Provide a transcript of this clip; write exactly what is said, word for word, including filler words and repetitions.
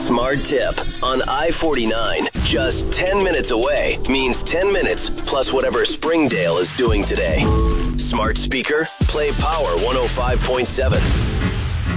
Smart tip. On I forty-nine, just ten minutes away means ten minutes plus whatever Springdale is doing today. Smart speaker, play Power one oh five point seven.